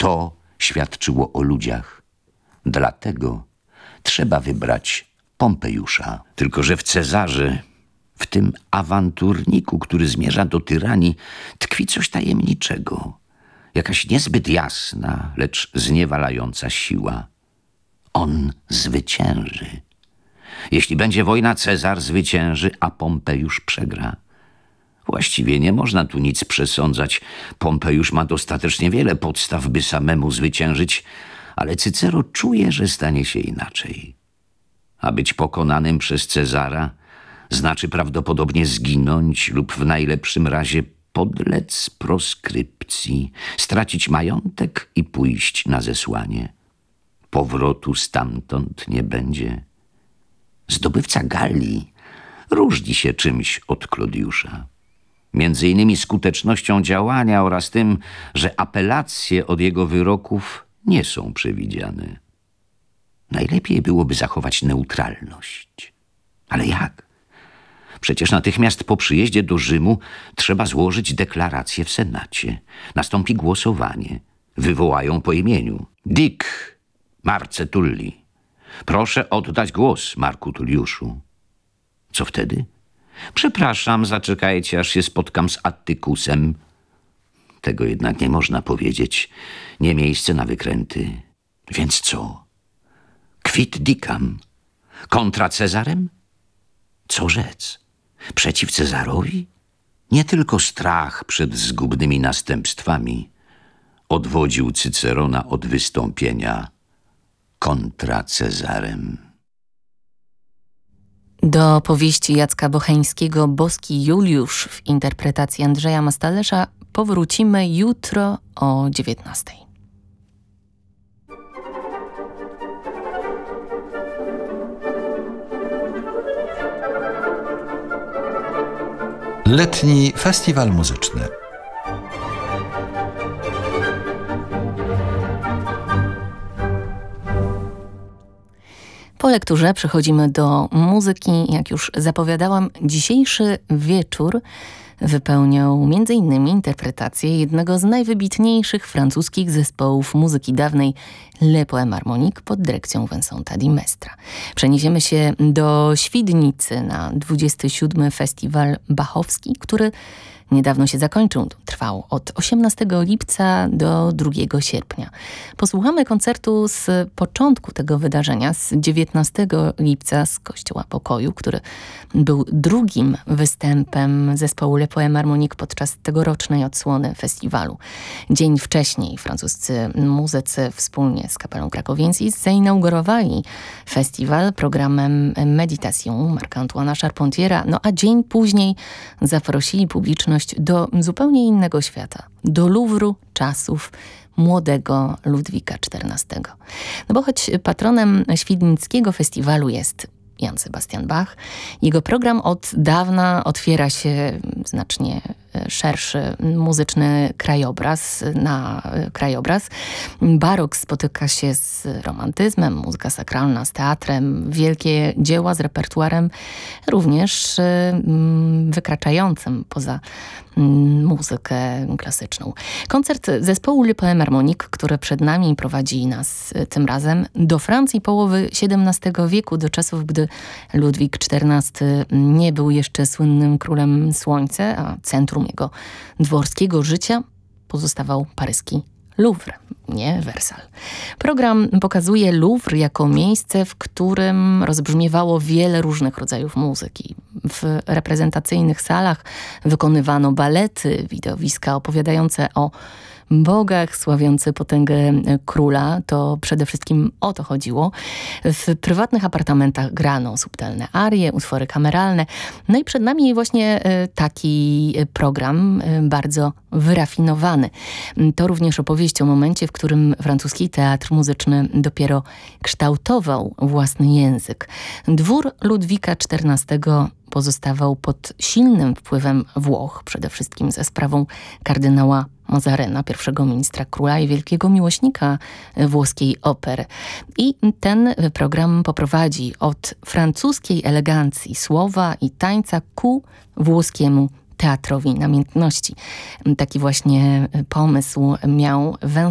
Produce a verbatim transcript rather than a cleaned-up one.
To świadczyło o ludziach. Dlatego trzeba wybrać Pompejusza. Tylko że w Cezarze, w tym awanturniku, który zmierza do tyranii, tkwi coś tajemniczego. Jakaś niezbyt jasna, lecz zniewalająca siła. On zwycięży. Jeśli będzie wojna, Cezar zwycięży, a Pompejusz przegra. Właściwie nie można tu nic przesądzać. Pompejusz ma dostatecznie wiele podstaw, by samemu zwyciężyć, ale Cycero czuje, że stanie się inaczej. A być pokonanym przez Cezara znaczy prawdopodobnie zginąć lub w najlepszym razie podlec proskrypcji, stracić majątek i pójść na zesłanie. Powrotu stamtąd nie będzie. Zdobywca Galii różni się czymś od Klodiusza. Między innymi skutecznością działania oraz tym, że apelacje od jego wyroków nie są przewidziane. Najlepiej byłoby zachować neutralność. Ale jak? Przecież natychmiast po przyjeździe do Rzymu trzeba złożyć deklarację w Senacie. Nastąpi głosowanie. Wywołają po imieniu. Dic, Marce Tulli. Proszę oddać głos, Marku Tulliuszu. Co wtedy? Przepraszam, zaczekajcie, aż się spotkam z Attykusem. Tego jednak nie można powiedzieć. Nie miejsce na wykręty. Więc co? Quid dicam? Kontra Cezarem? Co rzec? Przeciw Cezarowi? Nie tylko strach przed zgubnymi następstwami odwodził Cycerona od wystąpienia kontra Cezarem. Do powieści Jacka Bocheńskiego Boski Juliusz w interpretacji Andrzeja Mastalesza powrócimy jutro o dziewiętnastej. Letni Festiwal Muzyczny. Po lekturze przechodzimy do muzyki. Jak już zapowiadałam, dzisiejszy wieczór wypełniał między innymi interpretację jednego z najwybitniejszych francuskich zespołów muzyki dawnej, Le Poème Harmonique pod dyrekcją Vincenta di Mestra. Przeniesiemy się do Świdnicy na dwudziesty siódmy Festiwal Bachowski, który niedawno się zakończył. Trwał od osiemnastego lipca do drugiego sierpnia. Posłuchamy koncertu z początku tego wydarzenia, z dziewiętnastego lipca z Kościoła Pokoju, który był drugim występem zespołu Le Poème Harmonique podczas tegorocznej odsłony festiwalu. Dzień wcześniej francuscy muzycy wspólnie z Kapelą Krakowiensis zainaugurowali festiwal programem Meditation Marc-Antoine'a Charpentiera, no a dzień później zaprosili publiczność do zupełnie innego świata, do Luwru czasów młodego Ludwika czternastego. No bo choć patronem Świdnickiego Festiwalu jest Jan Sebastian Bach, jego program od dawna otwiera się znacznie szerszy muzyczny krajobraz, na krajobraz. Barok spotyka się z romantyzmem, muzyka sakralna z teatrem, wielkie dzieła z repertuarem również wykraczającym poza muzykę klasyczną. Koncert zespołu Le Poème Harmonique, który przed nami prowadzi nas tym razem do Francji połowy siedemnastego wieku, do czasów, gdy Ludwik czternasty nie był jeszcze słynnym królem słońca, a centrum jego dworskiego życia pozostawał paryski Louvre, nie Wersal. Program pokazuje Louvre jako miejsce, w którym rozbrzmiewało wiele różnych rodzajów muzyki. W reprezentacyjnych salach wykonywano balety, widowiska opowiadające o bogach, sławiący potęgę króla. To przede wszystkim o to chodziło. W prywatnych apartamentach grano subtelne arie, utwory kameralne. No i przed nami właśnie taki program bardzo wyrafinowany. To również opowieść o momencie, w którym francuski teatr muzyczny dopiero kształtował własny język. Dwór Ludwika czternastego pozostawał pod silnym wpływem Włoch, przede wszystkim ze sprawą kardynała Mazarena, pierwszego ministra króla i wielkiego miłośnika włoskiej opery. I ten program poprowadzi od francuskiej elegancji słowa i tańca ku włoskiemu teatrowi namiętności. Taki właśnie pomysł miał